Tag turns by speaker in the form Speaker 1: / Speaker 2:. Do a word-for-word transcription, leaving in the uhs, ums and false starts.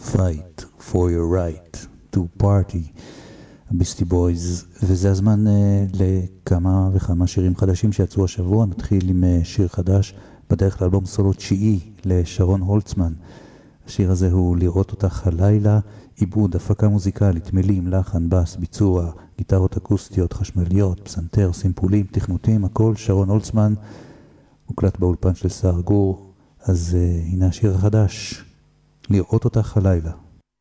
Speaker 1: fight for your right to party, הביסטי בויז, וזה הזמן uh, לכמה וכמה שירים חדשים שיצאו השבוע. נתחיל עם uh, שיר חדש, בדרך לאלבום סולו תשיעי לשרון הולצמן. השיר הזה הוא לראות אותך הלילה, עיבוד, הפקה מוזיקלית, מילים, לחן, בס, ביצוע, גיטרות אקוסטיות, חשמליות, פסנתר, סימפולים, תכנותים, הכל שרון הולצמן, הוקלט באולפן של סער גור. אז uh, הנה השיר החדש, לראות אותך הלילה.